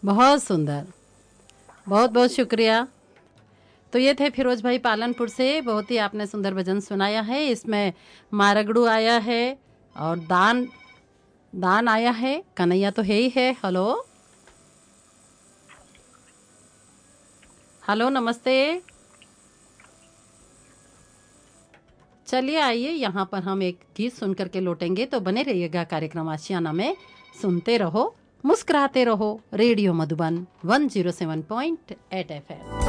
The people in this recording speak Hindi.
बहुत सुंदर, बहुत बहुत शुक्रिया। तो ये थे फिरोज भाई पालनपुर से। बहुत ही आपने सुंदर भजन सुनाया है। इसमें मारगड़ू आया है और दान दान आया है, कन्हैया तो है ही है। हेलो हेलो, नमस्ते। चलिए आइए, यहाँ पर हम एक गीत सुन करके लौटेंगे, तो बने रहिएगा कार्यक्रम आशियाना में। सुनते रहो, मुस्कुराते रहो। Radio Madhuban 107.8 FM।